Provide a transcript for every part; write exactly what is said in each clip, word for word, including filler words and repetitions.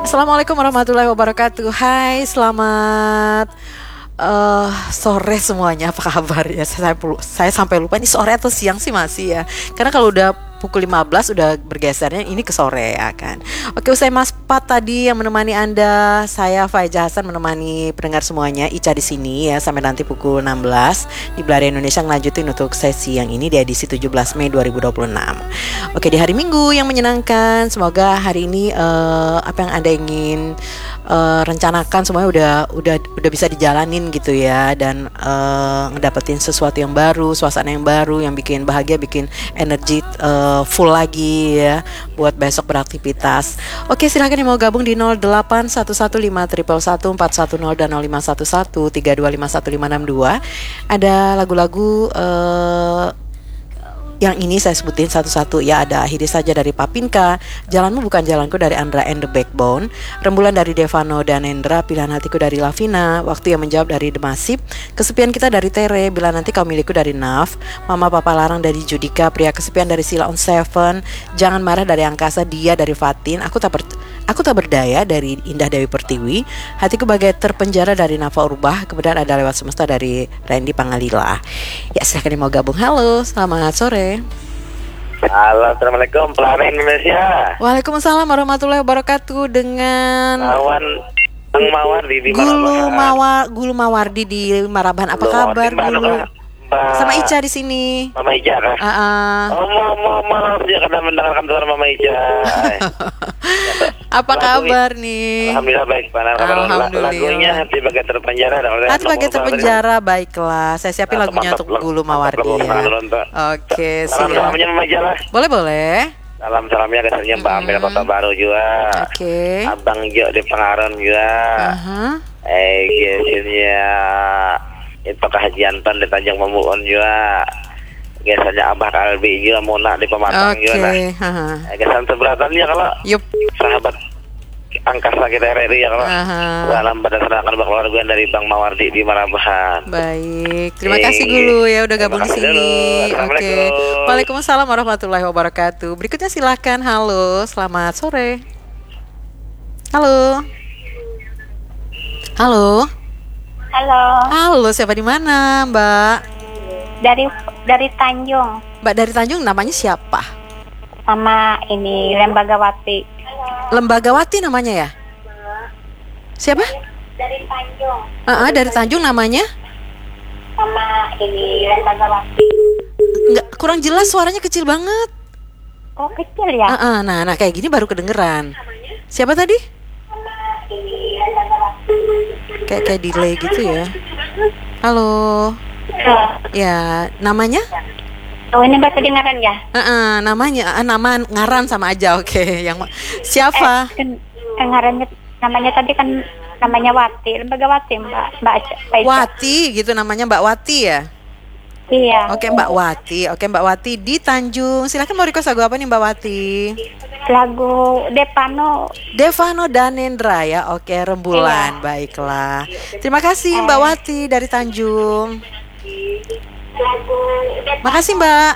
Assalamualaikum warahmatullahi wabarakatuh. Hai, selamat uh, sore semuanya. Apa kabar ya? Saya, saya sampai lupa ini sore atau siang sih masih ya. Karena kalau udah pukul lima belas udah bergesernya ini ke sore ya kan. Oke, usai Mas Pat tadi yang menemani Anda, saya Faiza Hasan menemani pendengar semuanya, Ica di sini ya sampai nanti pukul enam belas di Belari Indonesia ngelanjutin untuk sesi yang ini di edisi tujuh belas Mei dua ribu dua puluh enam. Oke, di hari Minggu yang menyenangkan. Semoga hari ini uh, apa yang Anda ingin uh, rencanakan semuanya udah udah udah bisa dijalanin gitu ya, dan uh, ngedapetin sesuatu yang baru, suasana yang baru yang bikin bahagia, bikin energi uh, full lagi ya buat besok beraktivitas. Oke, silakan yang mau gabung di nol delapan satu satu lima satu satu empat satu nol dan nol lima satu satu tiga dua lima satu lima enam dua. Ada lagu-lagu uh, yang ini saya sebutin satu-satu ya. Ada Akhiri Saja dari Papinka, Jalanmu Bukan Jalanku dari Andra and the Backbone, Rembulan dari Devano dan Endra, Pilihan Hatiku dari Lavina, Waktu Yang Menjawab dari The Massive, Kesepian Kita dari Tere, Bila Nanti Kau Milikku dari Naf, Mama Papa Larang dari Judika, Pria Kesepian dari Sila on Seven, Jangan Marah dari Angkasa, Dia dari Fatin, Aku Tak Ber- Aku Tak Berdaya dari Indah Dewi Pertiwi, Hatiku Bagai Terpenjara dari Nafa Urbah, kemudian ada Lewat Semesta dari Randy Pangalila. Ya, silahkan yang mau gabung. Halo, selamat sore. Halo, assalamualaikum Pelari Indonesia. Waalaikumsalam warahmatullahi wabarakatuh. Dengan Lawan Bang Mawardi di Gulu Marabahan. Mawar Gulu Mawardi di Marabahan. Apa kabar Gulu? Sama Ica di sini. Mama Ica kan? Uh -uh. Oh, mau mau mau dia karena mendengarkan suara Mama Ica. Apa kabar nih? Alhamdulillah baik, Pak. Alhamdulillah. Lagunya Hati Bagai Terpenjara. Hati Bagai Terpenjara, baiklah. Saya siapin lagunya untuk Gulu Mawardi ya. Oke, siap. Salamnya Mama Ica lah. Boleh boleh. Salam salamnya kesannya Mbak Amel Kota Baru juga. Oke. Abang Jo di Pengaron juga. Uh-huh. Eh, biasanya itu Hajiantan di Tanjung Mamuon juga. Biasanya Abah Kalbi juga, Mona di Pematang okay. juga. Nah. Uh-huh. Eh, kesan seberatannya kalau Yup. sahabat angkasa kita R R I ya kalau. Uh-huh. Salam pada sedangkan keluarga dari Bang Mawardi di Marabahan. Baik, terima kasih Gulu ya udah gabung di sini. Oke, Waalaikumsalam warahmatullahi wabarakatuh. Berikutnya silakan. Halo, selamat sore. Halo. Halo. Halo. Halo, siapa di mana, Mbak? Dari dari Tanjung. Mbak dari Tanjung, namanya siapa? Sama ini Lembagawati. Lembagawati namanya ya? Siapa? Dari Tanjung. Uh-uh, dari Tanjung namanya? Sama ini Lembagawati. Enggak, kurang jelas, suaranya kecil banget. Oh, kecil ya? Uh-uh, nah, nah kayak gini baru kedengeran. Siapa tadi? Ini Lembagawati. Kayak kayak delay gitu ya. Halo. Ya, namanya? Oh, ini baru kedengaran ya? Uh-uh, namanya, uh, nama ngaran sama aja, oke. Okay. Yang siapa? Eh, kan, ngarannya namanya tadi kan namanya Wati, Lembagawati, Mbak Mbak Mbak Ica. Wati gitu namanya, Mbak Wati ya? Iya. Oke, Mbak Wati. Oke, Mbak Wati di Tanjung. Silakan mau request lagu apa nih, Mbak Wati? Lagu Devano. Devano dan Endra ya. Oke, Rembulan. Iya. Baiklah. Terima kasih Mbak Wati dari Tanjung. Makasih Mbak.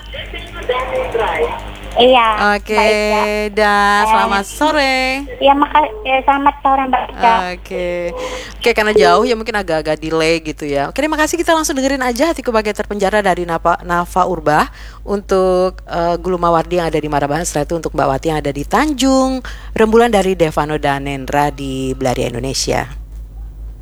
Iya. Oke, dah selamat sore. Iya, makasih. Ya, selamat sore Mbak Ica. Oke. Oke, karena jauh ya mungkin agak-agak delay gitu ya. Oke, terima kasih, kita langsung dengerin aja Hatiku Bagai Terpenjara dari Nafa, Nafa Urbah untuk uh, Gulu Mawardi yang ada di Marabahan. Setelah itu untuk Mbak Wati yang ada di Tanjung, Rembulan dari Devano dan Nendra di Belari Indonesia.